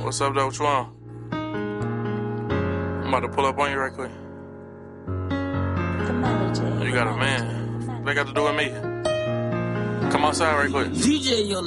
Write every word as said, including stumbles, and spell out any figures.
What's up, though? What you on? I'm about to pull up on you right quick. The melody. You got a man. What they got to do with me? Come outside right quick. D J, yo.